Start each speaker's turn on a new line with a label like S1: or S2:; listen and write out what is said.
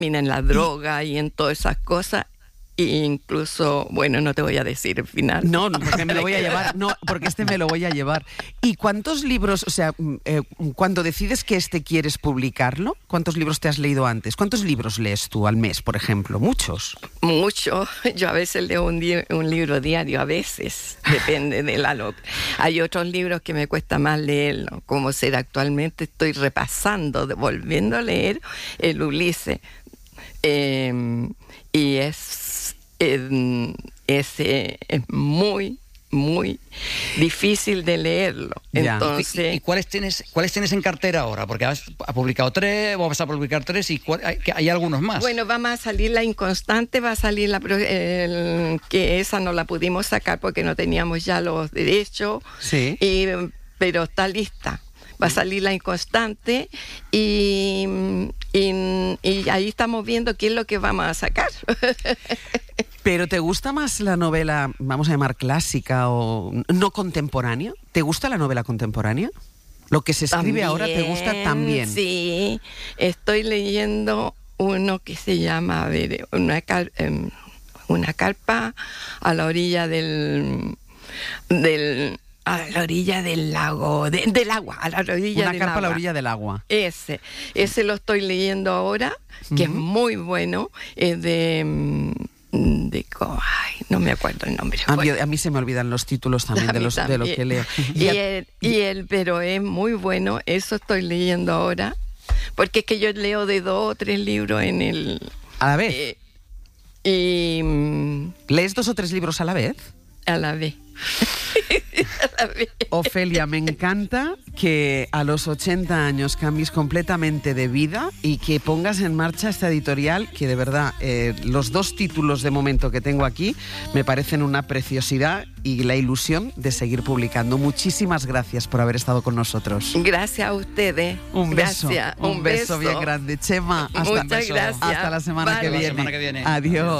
S1: Mira, en la droga y en todas esas cosas. E incluso, bueno, no te voy a decir el final.
S2: No, porque me lo voy a llevar. No, porque me lo voy a llevar. ¿Y cuántos libros, o sea, cuando decides que quieres publicarlo, cuántos libros te has leído antes? ¿Cuántos libros lees tú al mes, por ejemplo? ¿Muchos?
S1: Mucho. Yo a veces leo un libro diario, a veces. Depende de la... Hay otros libros que me cuesta más leerlo, como ser actualmente. Estoy repasando, volviendo a leer el Ulises. Y ese es muy, muy difícil de leerlo.
S2: Ya.
S3: Entonces, ¿Y cuáles tienes en cartera ahora? Porque has publicado 3, vas a publicar 3 y hay algunos más.
S1: Bueno, vamos a salir La Inconstante, va a salir que esa no la pudimos sacar porque no teníamos ya los derechos.
S2: Sí.
S1: Pero está lista. Va a salir La Inconstante y ahí estamos viendo qué es lo que vamos a sacar.
S2: ¿Pero te gusta más la novela, vamos a llamar clásica o no contemporánea? ¿Te gusta la novela contemporánea? ¿Lo que se escribe ahora te gusta también?
S1: Sí, estoy leyendo uno que se llama, a ver, una carpa a la orilla a la orilla del lago, del agua, a la orilla
S2: Una
S1: del
S2: carpa
S1: agua.
S2: a la orilla del agua.
S1: Ese lo estoy leyendo ahora, que es muy bueno, es ay, no me acuerdo el nombre.
S2: A mí se me olvidan los títulos también de lo que leo.
S1: Pero es muy bueno, eso estoy leyendo ahora, porque es que yo leo de 2 o 3 libros en el...
S2: ¿A la vez? ¿Lees 2 o 3 libros a la vez?
S1: A la vez.
S2: Ofelia, me encanta que a los 80 años cambies completamente de vida y que pongas en marcha esta editorial que de verdad, los 2 títulos de momento que tengo aquí me parecen una preciosidad y la ilusión de seguir publicando. Muchísimas gracias por haber estado con nosotros.
S1: Gracias a ustedes.
S2: Un beso.
S1: Gracias.
S2: Un beso bien grande. Chema,
S1: muchas gracias.
S2: Hasta la semana que viene.
S3: La semana que viene.
S2: Adiós.